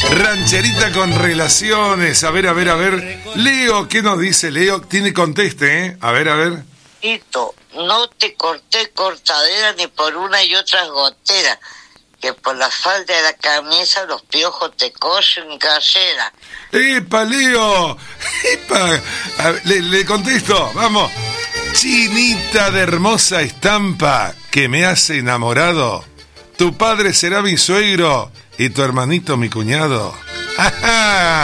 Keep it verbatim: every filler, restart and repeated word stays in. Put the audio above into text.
Rancherita con relaciones. A ver, a ver, a ver. Leo, ¿qué nos dice Leo? Tiene conteste, ¿eh? A ver, a ver. Tito, no te corté cortadera ni por una y otras goteras, que por la falda de la camisa los piojos te cosen casera. ¡Epa, Leo! ¡Epa! A ver, le, le contesto, vamos. Chinita de hermosa estampa que me has enamorado. Tu padre será mi suegro y tu hermanito mi cuñado. ¡Ajá!